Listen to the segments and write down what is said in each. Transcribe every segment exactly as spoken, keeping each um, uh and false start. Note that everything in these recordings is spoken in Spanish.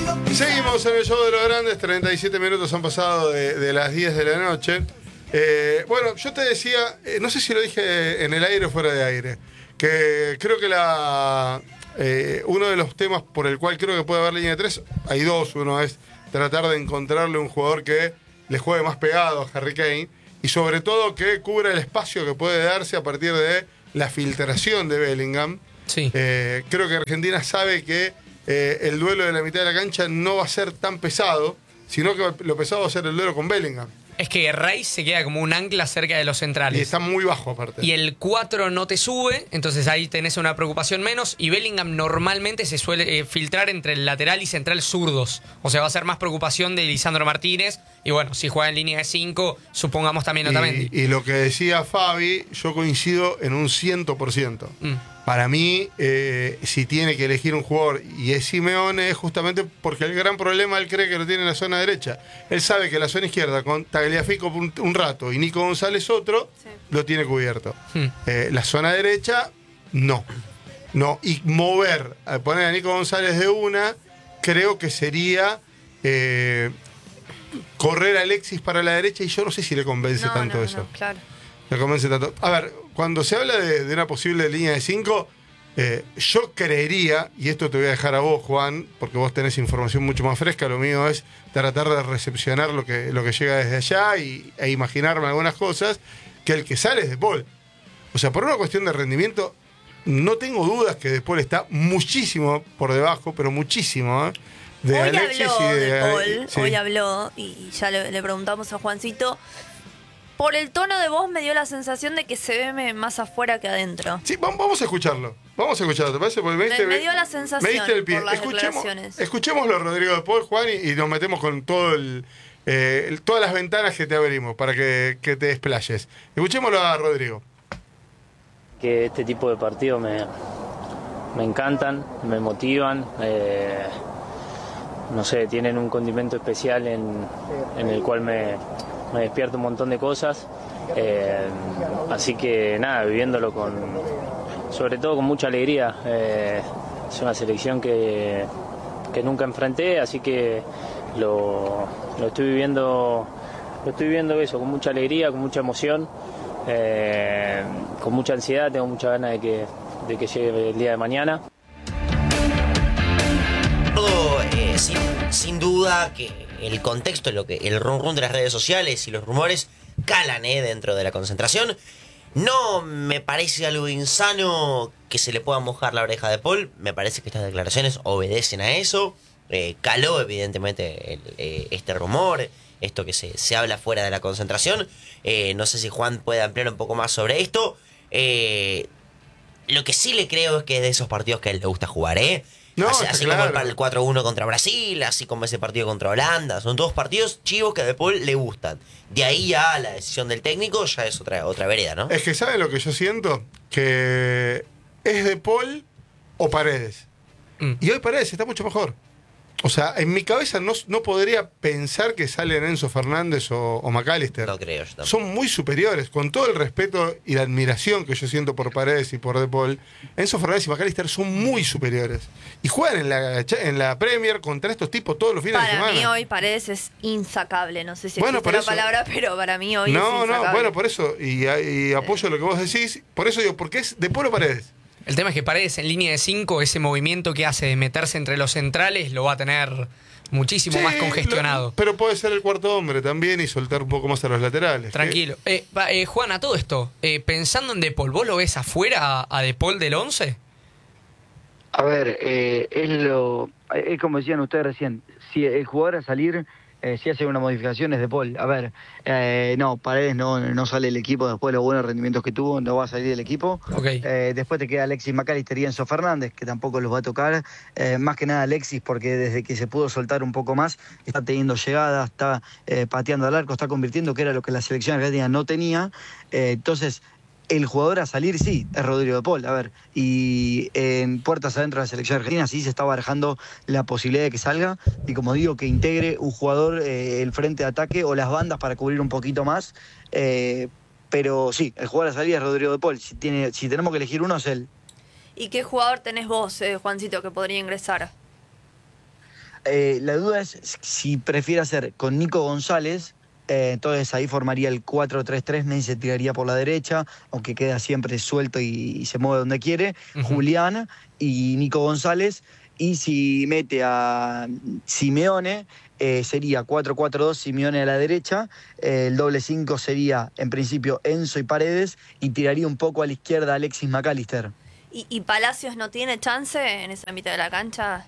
Seguimos en el show de los grandes, treinta y siete minutos han pasado de, de las diez de la noche. Eh, bueno, yo te decía, eh, no sé si lo dije en el aire o fuera de aire, que creo que la eh, uno de los temas por el cual creo que puede haber línea de tres, hay dos. Uno es tratar de encontrarle un jugador que le juegue más pegado a Harry Kane y sobre todo que cubra el espacio que puede darse a partir de la filtración de Bellingham. Sí. Eh, creo que Argentina sabe que eh, el duelo de la mitad de la cancha no va a ser tan pesado, sino que lo pesado va a ser el duelo con Bellingham. Es que Rice se queda como un ancla cerca de los centrales. Y está muy bajo aparte. Y el cuatro no te sube, entonces ahí tenés una preocupación menos. Y Bellingham normalmente se suele eh, filtrar entre el lateral y central zurdos. O sea, va a ser más preocupación de Lisandro Martínez. Y bueno, si juega en línea de cinco, supongamos también Otamendi. Y, y lo que decía Fabi, yo coincido en un cien por ciento. Mm. Para mí, eh, si tiene que elegir un jugador y es Simeone, es justamente porque el gran problema él cree que lo tiene en la zona derecha. Él sabe que la zona izquierda con Tagliafico un, un rato y Nico González otro, sí, lo tiene cubierto. Mm. Eh, la zona derecha, no. No. Y mover, a poner a Nico González de una, creo que sería eh, correr a Alexis para la derecha y yo no sé si le convence no, tanto no, eso. No, claro. Le convence tanto. A ver, cuando se habla de, de una posible línea de cinco, eh, yo creería, y esto te voy a dejar a vos, Juan, porque vos tenés información mucho más fresca, lo mío es tratar de recepcionar lo que, lo que llega desde allá y, e imaginarme algunas cosas, que el que sale es De Paul. O sea, por una cuestión de rendimiento, no tengo dudas que De Paul está muchísimo por debajo, pero muchísimo, ¿eh? De hoy Alexis habló y de, de Paul, sí. hoy habló, y ya le, le preguntamos a Juancito. Por el tono de voz me dio la sensación de que se ve más afuera que adentro. Sí, vamos a escucharlo. Vamos a escucharlo, ¿te parece? Porque me, diste, me, me dio la sensación me diste el pie. por las Escuchemos, declaraciones. Escuchémoslo, Rodrigo de Paul, Juan, y, y nos metemos con todo el, eh, el, todas las ventanas que te abrimos para que, que te desplayes. Escuchémoslo a Rodrigo. Que este tipo de partidos me, me encantan, me motivan. Eh, no sé, tienen un condimento especial en, en el cual me... me despierto un montón de cosas, eh, así que nada, viviéndolo con, sobre todo con mucha alegría. Eh, es una selección que, que nunca enfrenté, así que lo, lo estoy viviendo, lo estoy viviendo eso, con mucha alegría, con mucha emoción, eh, con mucha ansiedad, tengo muchas ganas de que, de que llegue el día de mañana. Todo, eh, sin, sin duda que el contexto, lo que el rum rum de las redes sociales y los rumores calan eh, dentro de la concentración. No me parece algo insano que se le pueda mojar la oreja de Paul. Me parece que estas declaraciones obedecen a eso. Eh, caló evidentemente el, eh, este rumor, esto que se, se habla fuera de la concentración. Eh, no sé si Juan puede ampliar un poco más sobre esto. Eh, lo que sí le creo es que es de esos partidos que a él le gusta jugar, ¿eh? No, así así claro. como para el cuatro uno contra Brasil, así como ese partido contra Holanda. Son todos partidos chivos que a De Paul le gustan. De ahí ya la decisión del técnico ya es otra, otra vereda, ¿no? Es que ¿saben lo que yo siento? Que es De Paul o Paredes. Mm. Y hoy Paredes está mucho mejor. O sea, en mi cabeza no, no podría pensar que salen Enzo Fernández o, o McAllister. No creo yo tampoco. Son muy superiores. Con todo el respeto y la admiración que yo siento por Paredes y por De Paul, Enzo Fernández y McAllister son muy superiores. Y juegan en la, en la Premier contra estos tipos todos los fines para de semana. Para mí hoy Paredes es insacable. No sé si bueno, existe la eso, palabra, pero para mí hoy no, es insacable. No, bueno, por eso. Y, y apoyo lo que vos decís. Por eso digo, porque es De Paul o Paredes. El tema es que Paredes en línea de cinco, ese movimiento que hace de meterse entre los centrales, lo va a tener muchísimo sí, más congestionado. Lo, pero puede ser el cuarto hombre también y soltar un poco más a los laterales. Tranquilo. Eh, eh, Juan, a todo esto, eh, pensando en De Paul, ¿vos lo ves afuera a, a De Paul del once? A ver, eh, es lo es como decían ustedes recién, si el jugador a salir, eh, si hace una modificación es De Paul. A ver, eh, no, Paredes no, no sale del equipo después de los buenos rendimientos que tuvo, no va a salir del equipo. Okay. Eh, después te queda Alexis McAllister y Enzo Fernández, que tampoco los va a tocar. Eh, más que nada Alexis, porque desde que se pudo soltar un poco más, está teniendo llegadas, está eh, pateando al arco, está convirtiendo, que era lo que la selección argentina no tenía. Eh, entonces, el jugador a salir, sí, es Rodrigo de Paul. A ver, y en puertas adentro de la selección argentina sí se está barajando la posibilidad de que salga. Y como digo, que integre un jugador eh, el frente de ataque o las bandas para cubrir un poquito más. Eh, pero sí, el jugador a salir es Rodrigo de Paul. Si, tiene, si tenemos que elegir uno, es él. ¿Y qué jugador tenés vos, eh, Juancito, que podría ingresar? Eh, la duda es si prefiere hacer con Nico González, eh, entonces ahí formaría el cuatro tres tres, Messi se tiraría por la derecha, aunque queda siempre suelto y, y se mueve donde quiere, uh-huh. Julián y Nico González, y si mete a Simeone, eh, sería cuatro cuatro dos, Simeone a la derecha, eh, el doble cinco sería en principio Enzo y Paredes, y tiraría un poco a la izquierda Alexis McAllister. ¿Y, y Palacios no tiene chance en esa mitad de la cancha?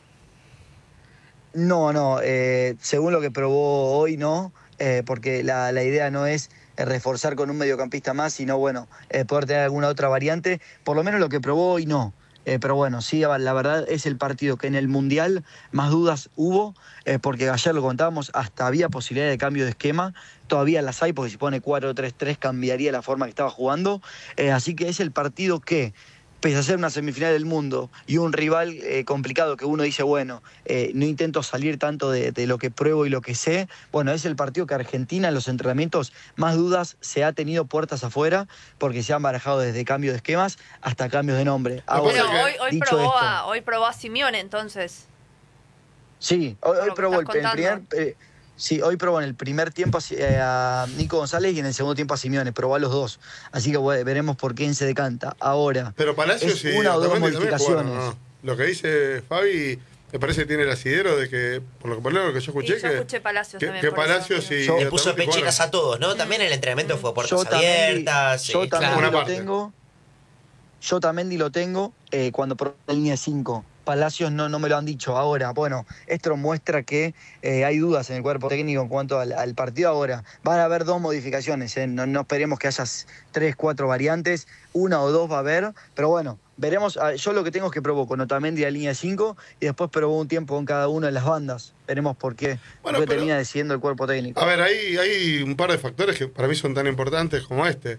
No, no, eh, según lo que probó hoy no, eh, porque la, la idea no es reforzar con un mediocampista más, sino bueno, eh, poder tener alguna otra variante, por lo menos lo que probó hoy no. Eh, pero bueno, sí, la verdad es el partido que en el Mundial más dudas hubo, eh, porque ayer lo contábamos, hasta había posibilidad de cambio de esquema, todavía las hay, porque si pone cuatro tres tres cambiaría la forma que estaba jugando, eh, así que es el partido que, pese a ser una semifinal del mundo y un rival eh, complicado que uno dice, bueno, eh, no intento salir tanto de, de lo que pruebo y lo que sé, bueno, es el partido que Argentina en los entrenamientos más dudas se ha tenido puertas afuera, porque se han barajado desde cambios de esquemas hasta cambios de nombre. Ahora, Pero hoy, hoy, probó a, hoy probó a Simeone, entonces. Sí, hoy, hoy probó el, el primer... Eh, Sí, hoy probó en el primer tiempo a, a Nico González y en el segundo tiempo a Simeone, probó a los dos. Así que bueno, veremos por quién se decanta. Ahora, pero Palacios es sí, una o dos modificaciones. Jugaron, ¿no? Lo que dice Fabi, me parece que tiene el asidero de que, por lo que, por lo que yo escuché, sí, yo que, escuché Palacios que, también, que Palacios eso, y... Le puso pechetas a todos, ¿no? También el entrenamiento fue puertas yo abiertas. Yo eh, también claro. lo tengo. Yo también lo tengo eh, cuando probó la línea cinco. Palacios no, no me lo han dicho. Ahora, bueno, esto muestra que eh, hay dudas en el cuerpo técnico en cuanto al, al partido. Ahora, van a haber dos modificaciones, ¿eh? no, no esperemos que haya tres, cuatro variantes, una o dos va a haber, pero bueno, veremos. Yo lo que tengo es que probó con Otamendi la línea cinco y después probó un tiempo con cada una de las bandas. Veremos por qué, bueno, por qué pero, termina decidiendo el cuerpo técnico. A ver, hay, hay un par de factores que para mí son tan importantes como este.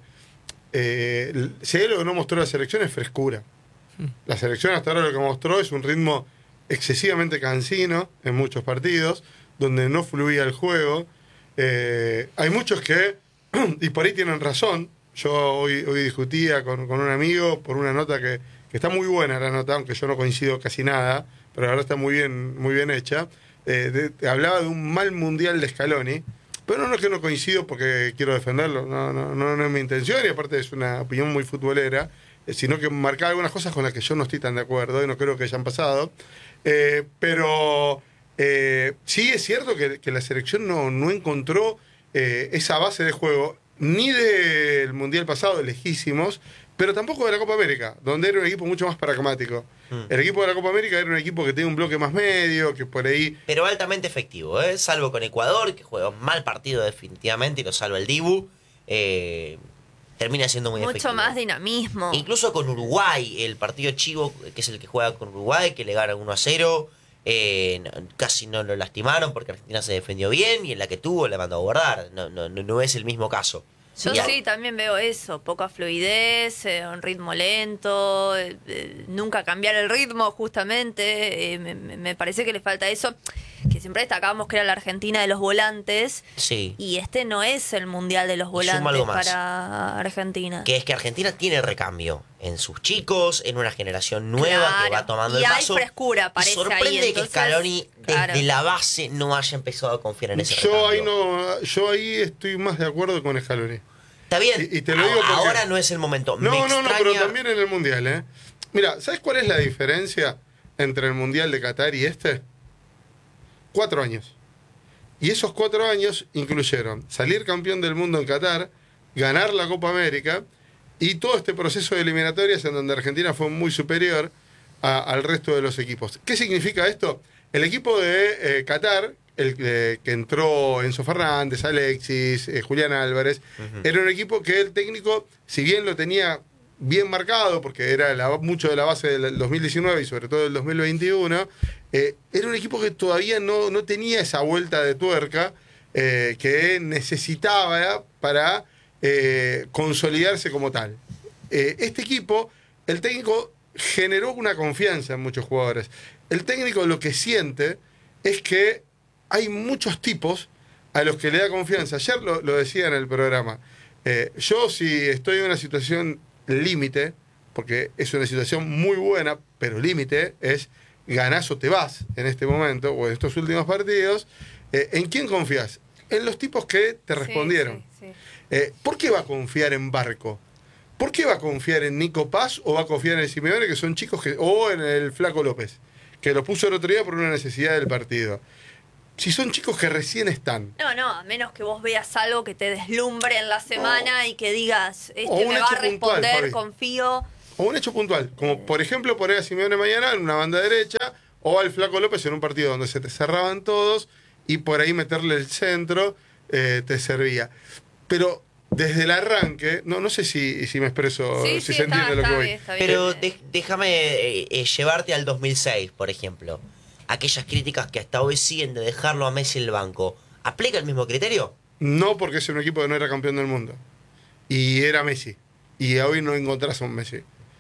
Eh, si hay algo que no mostró la selección es frescura. La selección hasta ahora lo que mostró es un ritmo excesivamente cansino en muchos partidos, donde no fluía el juego. Eh, hay muchos que, y por ahí tienen razón, yo hoy, hoy discutía con, con un amigo por una nota que, que está muy buena, la nota, aunque yo no coincido casi nada, pero la verdad está muy bien, muy bien hecha. Eh, de, de, hablaba de un mal mundial de Scaloni, pero no es que no coincido porque quiero defenderlo, no, no, no, no es mi intención, y aparte es una opinión muy futbolera, sino que marcar algunas cosas con las que yo no estoy tan de acuerdo y no creo que hayan pasado. Eh, pero eh, sí es cierto que, que la selección no, no encontró eh, esa base de juego ni del Mundial pasado, lejísimos, pero tampoco de la Copa América, donde era un equipo mucho más pragmático. Mm. El equipo de la Copa América era un equipo que tenía un bloque más medio, que por ahí... Pero altamente efectivo, ¿eh? Salvo con Ecuador, que juega un mal partido definitivamente y lo salva el Dibu. Eh... termina siendo muy mucho efectivo. Más dinamismo. Incluso con Uruguay, el partido chivo, que es el que juega con Uruguay, que le gana uno a cero, eh, no, casi no lo lastimaron porque Argentina se defendió bien y en la que tuvo le mandó a guardar. No, no, no es el mismo caso. Yo y sí, a... también veo eso, poca fluidez, eh, un ritmo lento, eh, eh, nunca cambiar el ritmo justamente, eh, me, me parece que le falta eso, que siempre destacábamos que era la Argentina de los volantes, sí. Y este no es el mundial de los volantes para Argentina. Que es que Argentina tiene recambio en sus chicos, en una generación nueva claro, que va tomando y el hay paso. frescura, parece y sorprende ahí, entonces, que Scaloni claro. desde la base no haya empezado a confiar en ese yo recambio. ahí no yo ahí estoy más de acuerdo con Scaloni. Está bien, y, y te lo digo porque... ahora no es el momento. No, Me no, extraña... no, pero también en el Mundial, ¿eh? Mira, ¿sabes cuál es la diferencia entre el Mundial de Qatar y este? Cuatro años. Y esos cuatro años incluyeron salir campeón del mundo en Qatar, ganar la Copa América y todo este proceso de eliminatorias en donde Argentina fue muy superior a, al resto de los equipos. ¿Qué significa esto? El equipo de eh, Qatar, el eh, que entró Enzo Fernández, Alexis, eh, Julián Álvarez, uh-huh. Era un equipo que el técnico, si bien lo tenía bien marcado, porque era la, mucho de la base del dos mil diecinueve y sobre todo del dos mil veintiuno, eh, era un equipo que todavía no, no tenía esa vuelta de tuerca eh, que necesitaba para eh, consolidarse como tal. Eh, este equipo, el técnico generó una confianza en muchos jugadores. El técnico lo que siente es que hay muchos tipos a los que le da confianza. Ayer lo, lo decía en el programa. Eh, yo si estoy en una situación límite, porque es una situación muy buena, pero límite, es ganás o te vas en este momento, o en estos últimos partidos, eh, ¿en quién confías? En los tipos que te respondieron. Sí, sí, sí. Eh, ¿Por qué va a confiar en Barco? ¿Por qué va a confiar en Nico Paz o va a confiar en el Simeone, que son chicos que... o en el Flaco López, que lo puso el otro día por una necesidad del partido? Si son chicos que recién están. No, no, a menos que vos veas algo que te deslumbre en la semana O- y que digas, o este un me va a hecho puntual, responder, Fabi. confío. O un hecho puntual, como por ejemplo poner a Simeone mañana en una banda derecha o al Flaco López en un partido donde se te cerraban todos y por ahí meterle el centro eh, te servía. Pero desde el arranque, no, no sé si, si me expreso, Sí, si sí, se está, entiende lo está que voy. bien, está bien. Pero de- déjame eh, eh, llevarte al dos mil seis, por ejemplo. Aquellas críticas que hasta hoy siguen de dejarlo a Messi en el banco. ¿Aplica el mismo criterio? No, porque es un equipo que no era campeón del mundo. Y era Messi. Y hoy no encontrás a un Messi.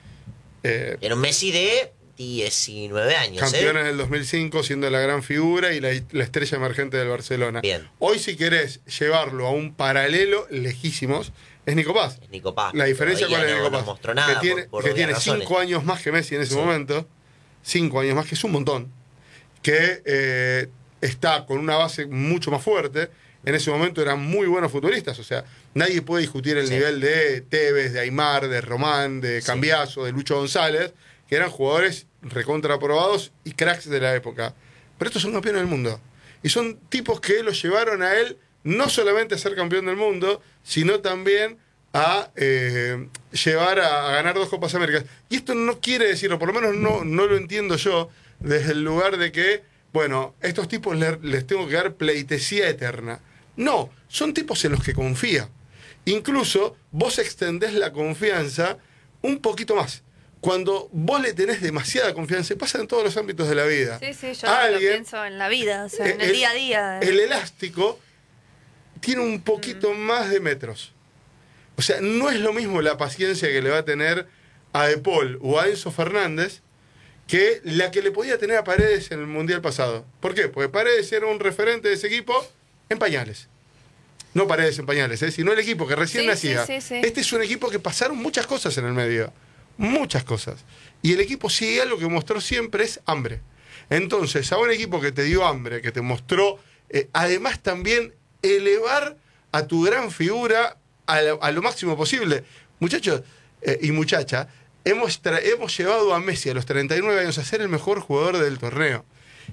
Eh, Era un Messi de diecinueve años, campeones ¿eh? del dos mil cinco, siendo la gran figura y la, la estrella emergente del Barcelona. Bien. Hoy, si querés llevarlo a un paralelo lejísimos, es Nico Paz. Es Nico Paz. La diferencia Todavía cuál es no- Nico no Paz. mostró nada que tiene, por- por que obvias tiene razones. cinco años más que Messi en ese Sí. momento. Cinco años más, que es un montón. Que eh, está con una base mucho más fuerte. En ese momento eran muy buenos futbolistas. O sea, nadie puede discutir el Sí. nivel de Tevez, de Aimar, de Román, de Sí. Cambiaso, de Lucho González, que eran jugadores recontraprobados y cracks de la época. Pero estos son campeones del mundo. Y son tipos que lo llevaron a él no solamente a ser campeón del mundo, sino también a eh, llevar a, a ganar dos Copas Américas. Y esto no quiere decir, o por lo menos no, no lo entiendo yo, desde el lugar de que, bueno, a estos tipos le- les tengo que dar pleitesía eterna. No, son tipos en los que confía. Incluso vos extendés la confianza un poquito más. Cuando vos le tenés demasiada confianza, y pasa en todos los ámbitos de la vida. Sí, sí, yo Alguien- lo pienso en la vida, o sea, en el, el- día a día. El elástico tiene un poquito más de metros. O sea, no es lo mismo la paciencia que le va a tener a De Paul o a Enzo Fernández que la que le podía tener a Paredes en el Mundial pasado. ¿Por qué? Porque Paredes era un referente de ese equipo en pañales. No Paredes en pañales, ¿eh? Sino el equipo que recién Sí, nacía. sí, sí, sí. Este es un equipo que pasaron muchas cosas en el medio. Muchas cosas. Y el equipo sigue algo que mostró siempre es hambre. Entonces, a un equipo que te dio hambre, que te mostró, eh, además también elevar a tu gran figura a, la- a lo máximo posible. Muchachos eh, y muchacha, hemos, tra- hemos llevado a Messi a los treinta y nueve años a ser el mejor jugador del torneo.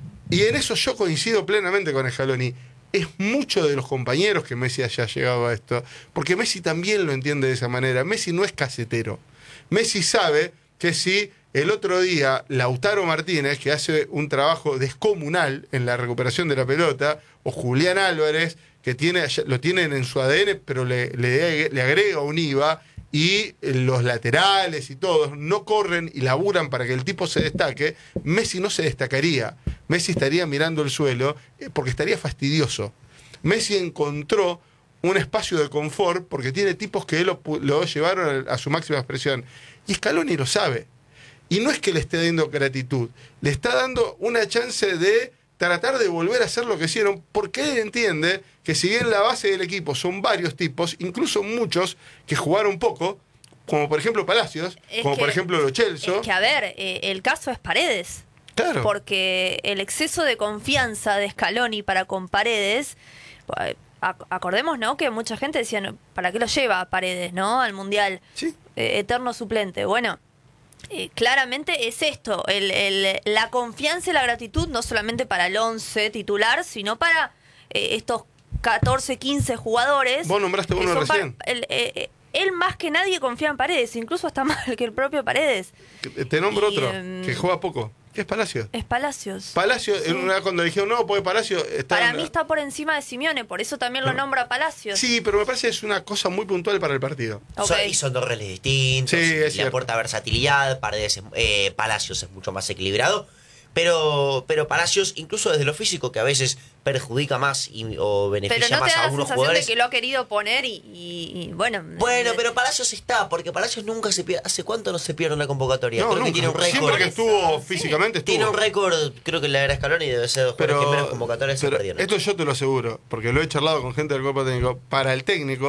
Y en eso yo coincido plenamente con Scaloni. Es mucho de los compañeros que Messi haya llegado a esto, porque Messi también lo entiende de esa manera. Messi no es casetero. Messi sabe que si el otro día Lautaro Martínez, que hace un trabajo descomunal en la recuperación de la pelota, o Julián Álvarez, que tiene, lo tienen en su A D N, pero le, le, le agrega un I V A, y los laterales y todos no corren y laburan para que el tipo se destaque, Messi no se destacaría. Messi estaría mirando el suelo eh, porque estaría fastidioso. Messi encontró un espacio de confort porque tiene tipos que lo, pu- lo llevaron a, a su máxima expresión. Y Scaloni lo sabe. Y no es que le esté dando gratitud, le está dando una chance de tratar de volver a hacer lo que hicieron, porque él entiende que si bien la base del equipo son varios tipos, incluso muchos que jugaron poco, como por ejemplo Palacios, Es como que- por ejemplo Lo Celso. Es que, a ver, eh, el caso es Paredes. Claro. Porque el exceso de confianza de Scaloni para con Paredes, eh, ac- acordemos, ¿no? Que mucha gente decía, no, ¿para qué lo lleva a Paredes, no? Al Mundial. Sí. Eh, eterno suplente. Bueno, eh, claramente es esto, el, el- la confianza y la gratitud, no solamente para el once titular, sino para eh, estos catorce, quince jugadores. Vos nombraste que uno son recién. par- el, eh, eh, él más que nadie confía en Paredes, incluso hasta más que el propio Paredes. Te nombro Y, otro, em, que juega poco, que es Palacios. Es Palacios. Palacios, en una, cuando dijeron, no, porque Palacios está... Para en- mí está por encima de Simeone, por eso también lo No. nombra Palacios. Sí, pero me parece que es una cosa muy puntual para el partido. Ok. Son- y son dos roles distintos. Sí, y es le cierto. aporta versatilidad. Paredes, es- eh, Palacios es mucho más equilibrado. Pero, pero Palacios, incluso desde lo físico, que a veces perjudica más y, o Pero beneficia no te más da a la algunos sensación jugadores. de que lo ha querido poner y, y- y, bueno. Bueno, eh, pero Palacios está, porque Palacios nunca se pierde. ¿Hace cuánto no se pierde una convocatoria? No, Creo que nunca. tiene un Siempre récord. que estuvo Sí. físicamente estuvo. Tiene un récord, creo que en la era Scaloni debe ser de los jugadores que menos Pero, convocatorias se pero perdieron. esto yo te lo aseguro, porque lo he charlado con gente del cuerpo técnico. Para el técnico,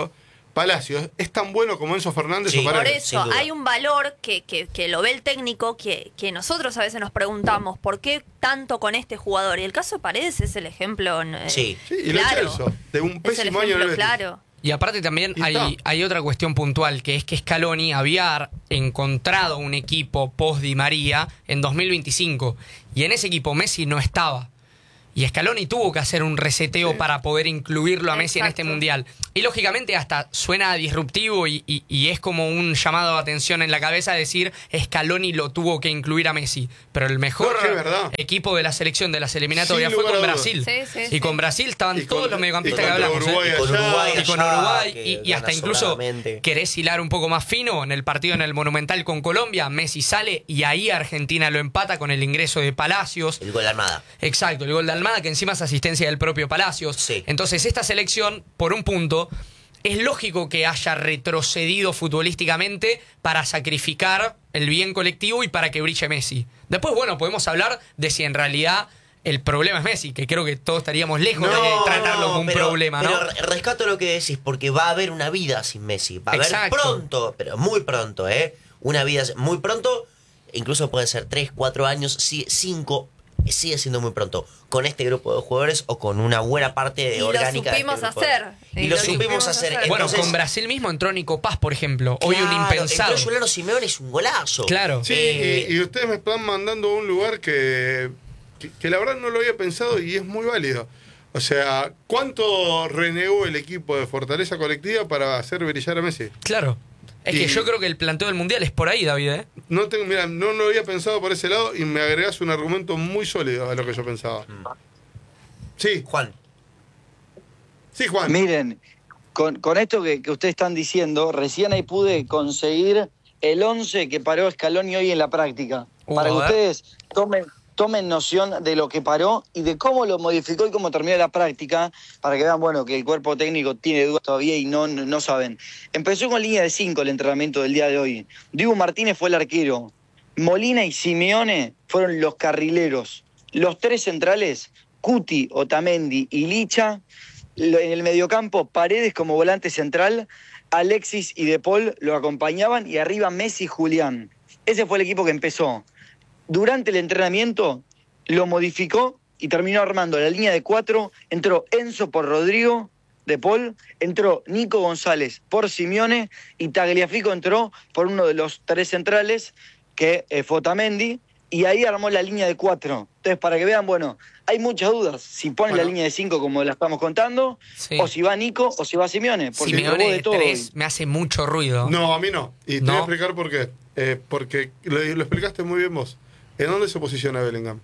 Palacios es tan bueno como Enzo Fernández Sí. o Por Paredes. sin eso, duda. hay un valor que, que, que lo ve el técnico que, que nosotros a veces nos preguntamos, ¿por qué tanto con este jugador? Y el caso de Paredes es el ejemplo. eh, Sí. Sí, y lo claro. Chelsea, de un Es el pésimo año en el ejemplo, Betis. claro. Y aparte también Y hay, está. hay otra cuestión puntual, que es que Scaloni había encontrado un equipo post Di María en dos mil veinticinco y en ese equipo Messi no estaba. Y Scaloni tuvo que hacer un reseteo Sí. para poder incluirlo a Messi en este Exacto. mundial. Y lógicamente hasta suena disruptivo y, y- y es como un llamado de atención en la cabeza decir Scaloni lo tuvo que incluir a Messi. Pero el mejor No, es que es verdad. equipo de la selección de las eliminatorias Sin fue lugar con a dudas. Brasil. Sí, sí, y sí. con Brasil estaban Y todos con- los mediocampistas y que contra hablamos. ¿eh? Uruguay Y con allá. Uruguay Y con allá, Uruguay, que y, y hasta gana incluso sobradamente. querés hilar un poco más fino en el partido en el Monumental con Colombia, Messi sale y ahí Argentina lo empata con el ingreso de Palacios. El gol de Almada. Exacto, el gol de Almada que encima es asistencia del propio Palacios. Sí. Entonces esta selección, por un punto, es lógico que haya retrocedido futbolísticamente para sacrificar el bien colectivo y para que brille Messi. Después, bueno, podemos hablar de si en realidad el problema es Messi, que creo que todos estaríamos lejos de tratarlo como un pero- problema, ¿no? Pero re- rescato lo que decís, porque va a haber una vida sin Messi. Va a haber Exacto. pronto, pero muy pronto, ¿eh? Una vida muy pronto, incluso puede ser tres, cuatro años, sí, cinco, sigue siendo muy pronto. Con este grupo de jugadores o con una buena parte Y lo orgánica de este supimos grupo de- hacer. Y, lo supimos hacer. Bueno, Entonces, con Brasil mismo entró Nico Paz, por ejemplo. Hoy un claro, impensado. entró Juliano Simeone, es un golazo. Claro. Sí, Eh, y, y ustedes me están mandando a un lugar que, que, que la verdad no lo había pensado y es muy válido. O sea, ¿cuánto renegó el equipo de Fortaleza Colectiva para hacer brillar a Messi? Claro. Es Y- que yo creo que el planteo del Mundial es por ahí, David, ¿eh? No tengo, mira, no lo había pensado por ese lado y me agregás un argumento muy sólido a lo que yo pensaba. Sí, Juan. sí, Juan. Miren, con, con esto que, que ustedes están diciendo, recién ahí pude conseguir el once que paró Scaloni hoy en la práctica. Uh, para que a ver. ustedes tomen, tomen noción de lo que paró y de cómo lo modificó y cómo terminó la práctica, para que vean, bueno, que el cuerpo técnico tiene dudas todavía y no, no, no saben. Empezó con línea de cinco el entrenamiento del día de hoy. Dibu Martínez fue el arquero. Molina y Simeone fueron los carrileros. Los tres centrales, Cuti, Otamendi y Licha. Lo- En el mediocampo, Paredes como volante central, Alexis y De Paul lo acompañaban y arriba Messi y Julián. Ese fue el equipo que empezó. Durante el entrenamiento lo modificó y terminó armando la línea de cuatro. Entró Enzo por Rodrigo, De Paul, entró Nico González por Simeone y Tagliafico entró por uno de los tres centrales, que eh, fue Otamendi, y ahí armó la línea de cuatro. Entonces, para que vean, bueno, hay muchas dudas. Si ponen Bueno. la línea de cinco como la estamos contando, Sí. o si va Nico o si va Simeone. Porque Simeone probó de de todo. tres me hace mucho ruido. No, a mí no. Y te ¿No? voy a explicar por qué. Eh, porque lo, lo explicaste muy bien vos. ¿En dónde se posiciona Bellingham?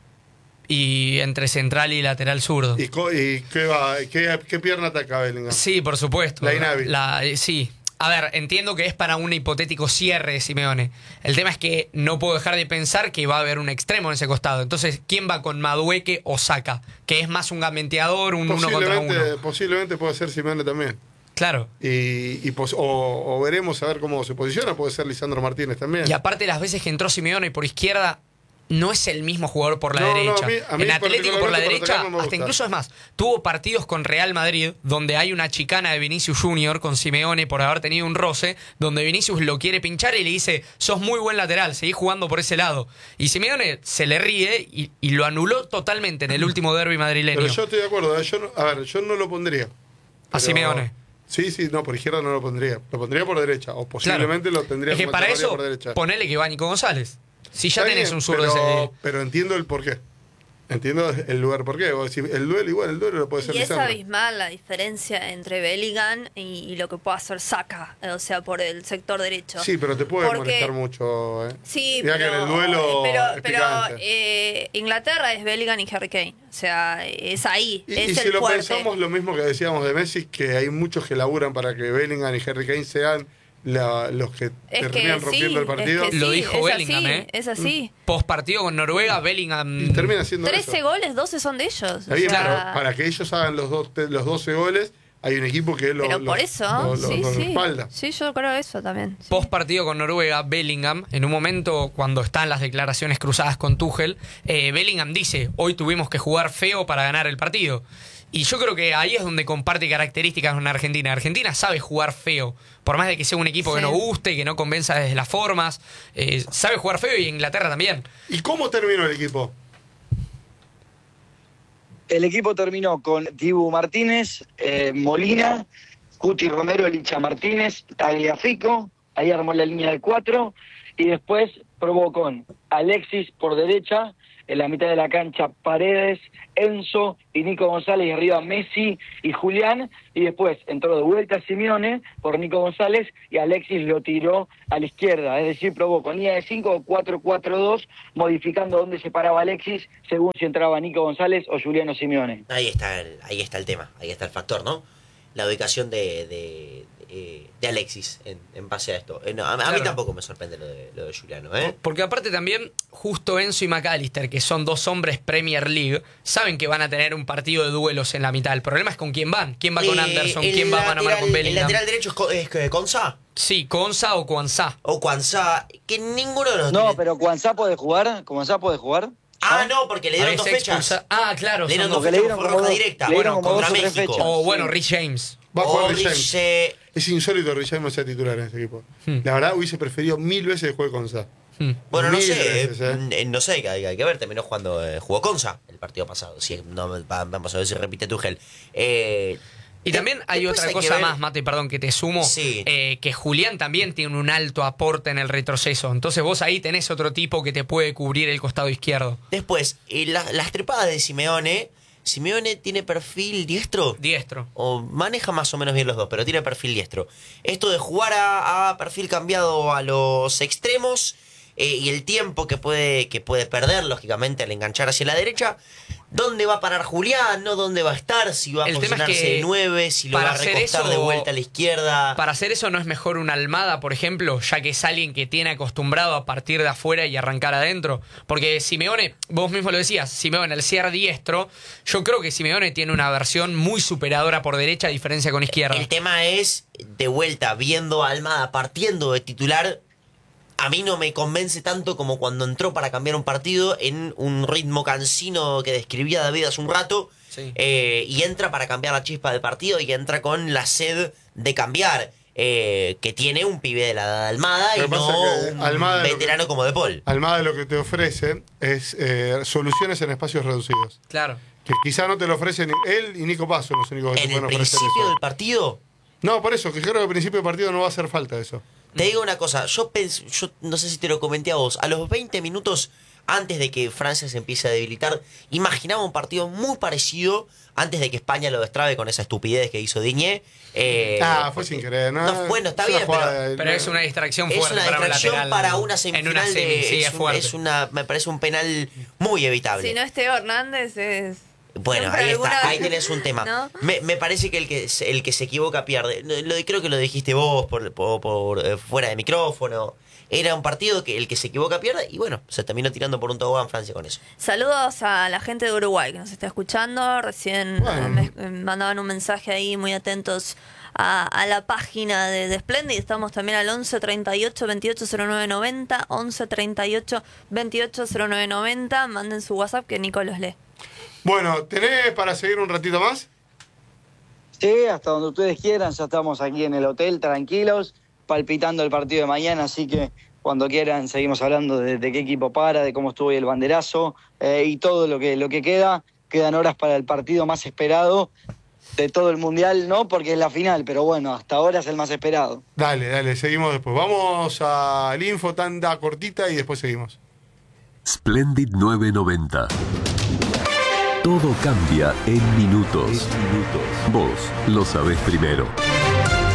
Y entre central y lateral zurdo. ¿Y, co- y qué, va, qué, qué pierna ataca Bellingham? Sí, por supuesto. La inhábil. La- eh, sí. A ver, entiendo que es para un hipotético cierre de Simeone. El tema es que no puedo dejar de pensar que va a haber un extremo en ese costado. Entonces, ¿quién va con Madueque o Saka? Que es más un gambenteador, un uno contra uno. Posiblemente, posiblemente puede ser Simeone también. Claro. Y, y pos- o, o veremos a ver cómo se posiciona. Puede ser Lisandro Martínez también. Y aparte, las veces que entró Simeone por izquierda, no es el mismo jugador por la No, no, derecha. a mí- a mí en Atlético por la particularmente para derecha, atacar no me hasta gusta. incluso es más, tuvo partidos con Real Madrid donde hay una chicana de Vinicius Junior con Simeone por haber tenido un roce, donde Vinicius lo quiere pinchar y le dice, sos muy buen lateral, seguís jugando por ese lado. Y Simeone se le ríe y, y lo anuló totalmente en el último derbi madrileño. Pero yo estoy de acuerdo. ¿eh? Yo no- a ver, yo no lo pondría. A Pero- Simeone. Sí, sí, no, por izquierda no lo pondría. Lo pondría por derecha. O posiblemente lo tendría Es que como para alternativa eso, por derecha. ponele que va Nico González. Si ya Está tenés bien, un zurdo pero, ese... pero entiendo el porqué. Entiendo el lugar por qué. Vos decís, el duelo igual, el duelo lo puede ser Y es Lisandro. abismal la diferencia entre Bellingham y, y lo que puede hacer Saka, o sea, por el sector derecho. Sí, pero te puede Porque- molestar mucho. ¿eh? Sí, Mirá pero, que en el duelo pero, es pero picante. eh, Inglaterra es Bellingham y Harry Kane. O sea, es ahí, Y, es y el si lo fuerte. pensamos, lo mismo que decíamos de Messi, que hay muchos que laburan para que Bellingham y Harry Kane sean la- los que Es que terminan rompiendo sí, el partido. es que Lo sí, dijo es Bellingham, así, ¿eh? Es así. Post partido con Noruega, Bellingham... Y termina siendo trece eso. goles, doce son de ellos. Está o bien, sea, pero para que ellos hagan los, dos, los doce goles, hay un equipo que lo, Pero lo- por eso, lo- lo- sí, lo sí. respalda. Sí, yo creo eso también. sí. Post partido con Noruega, Bellingham, en un momento cuando están las declaraciones cruzadas con Tuchel, eh, Bellingham dice, hoy tuvimos que jugar feo para ganar el partido. Y yo creo que ahí es donde comparte características con Argentina. Argentina sabe jugar feo, por más de que sea un equipo que Sí. no guste, que no convenza desde las formas, eh, sabe jugar feo y Inglaterra también. ¿Y cómo terminó el equipo? El equipo terminó con Dibu Martínez, eh, Molina, Cuti Romero, Licha Martínez, Tagliafico, ahí armó la línea de cuatro, y después probó con Alexis por derecha, en la mitad de la cancha Paredes, Enzo y Nico González, y arriba Messi y Julián, y después entró de vuelta Simeone por Nico González y Alexis lo tiró a la izquierda, es decir, probó con línea de cinco o cuatro cuatro dos, modificando dónde se paraba Alexis según si entraba Nico González o Juliano Simeone. Ahí está el, ahí está el tema, ahí está el factor, ¿no? La ubicación de, de, de, de Alexis en, en base a esto. Eh, no, a, a mí Claro. tampoco me sorprende lo de, lo de Juliano, ¿eh? Porque aparte también, justo Enzo y McAllister, que son dos hombres Premier League, saben que van a tener un partido de duelos en la mitad. El problema es con quién van. ¿Quién va con Eh, Anderson? el ¿Quién va mano a mano lateral- con El Bellingham? lateral derecho es, Co- es eh, Konsa Sí, Konsa o Kwanzaa. o Kwanzaa, que ninguno de los No, tiene- pero Kwanzaa puede jugar, Kwanzaa puede jugar. Ah, no, porque le A dieron dos veces fechas. expulsa- Ah, claro. Le dieron son dos dos- Porque le fechas dieron por como roja dos- directa. le dieron Bueno, como contra dos o tres México. fechas. O bueno, Sí. Rich James. Va a jugar O Rich James. Rich- Es insólito que Rich James no sea titular en este equipo. Hmm. La verdad, hubiese preferido mil veces que juegue con Sa. Hmm. Bueno, no Mil sé, veces, eh, eh. eh, no sé, que hay, hay que ver, terminó jugando, eh, jugó Konsa el partido pasado, si no, va- vamos a ver si repite Tuchel. Eh, Y también hay después otra hay que cosa ver- más, Mate, perdón, que te sumo, Sí. eh, que Julián también tiene un alto aporte en el retroceso. Entonces vos ahí tenés otro tipo que te puede cubrir el costado izquierdo. Después, eh, la- las trepadas de Simeone, Simeone tiene perfil diestro. Diestro. O maneja más o menos bien los dos, pero tiene perfil diestro. Esto de jugar a, a perfil cambiado a los extremos eh, y el tiempo que puede, que puede perder, lógicamente, al enganchar hacia la derecha. ¿Dónde va a parar Julián? ¿No? ¿Dónde va a estar? Si va a El tema es posicionarse que de nueve, si lo para va a hacer recostar eso- de vuelta a la izquierda. Para hacer eso no es mejor una Almada, por ejemplo, ya que es alguien que tiene acostumbrado a partir de afuera y arrancar adentro. Porque Simeone, vos mismo lo decías, Simeone al ser diestro, yo creo que Simeone tiene una versión muy superadora por derecha a diferencia con izquierda. El tema es, de vuelta, viendo a Almada partiendo de titular, a mí no me convence tanto como cuando entró para cambiar un partido en un ritmo cansino que describía David hace un rato. Sí. eh, y entra para cambiar la chispa del partido y entra con la sed de cambiar. eh, que tiene un pibe de la edad de Almada Lo y que pasa no es que un Almada lo que- veterano como De Paul. Almada lo que te ofrece es eh, soluciones en espacios reducidos. Claro. Que quizá no te lo ofrecen él y Nico Paz son los únicos que te En el pueden ofrecer principio eso. del partido, No, por eso, que creo que al principio del partido no va a hacer falta eso. te digo una cosa, yo pens- yo no sé si te lo comenté a vos, a los veinte minutos antes de que Francia se empiece a debilitar, imaginaba un partido muy parecido antes de que España lo destrabe con esa estupidez que hizo Diñé. eh, ah, fue sin querer, ¿no? no, bueno, está Es una bien, jugada pero- de- Pero es una distracción es fuerte una para un distracción lateral. para una En semifinal una semi, de- sí, es, es un- fuerte. es una, me parece un penal muy evitable. Si no es Teo Hernández, es. Bueno, siempre ahí alguna- está, ahí tenés un tema. ¿No? Me, me parece que el que se- el que se equivoca pierde. Lo, lo- creo que lo dijiste vos por, por, por, eh, fuera de micrófono. Era un partido que el que se equivoca pierde y bueno, se terminó tirando por un tobogán Francia con eso. Saludos a la gente de Uruguay que nos está escuchando. Recién Bueno. eh, me, me mandaban un mensaje ahí, muy atentos a, a la página de, de Splendid. Estamos también al once treinta y ocho veintiocho cero nueve noventa. once treinta y ocho veintiocho cero nueve noventa. Manden su WhatsApp que Nico los lee. Bueno, ¿tenés para seguir un ratito más? Sí, hasta donde ustedes quieran, ya estamos aquí en el hotel, tranquilos, palpitando el partido de mañana, así que cuando quieran seguimos hablando de, de qué equipo para, de cómo estuvo hoy el banderazo eh, y todo lo que, lo que queda. Quedan horas para el partido más esperado de todo el Mundial, no porque es la final, pero bueno, hasta ahora es el más esperado. Dale, dale, seguimos después. Vamos al info, tanda cortita y después seguimos. Splendid nueve noventa. Todo cambia en minutos. Vos lo sabés primero.